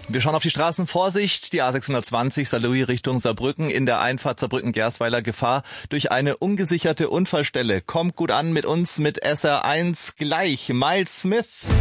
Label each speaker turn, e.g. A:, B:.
A: Wir schauen auf die Straßen. Vorsicht, die A620 Saarlouis Richtung Saarbrücken in der Einfahrt Saarbrücken-Gersweiler. Gefahr durch eine ungesicherte Unfallstelle. Kommt gut an mit uns mit SR1 gleich. Miles Smith.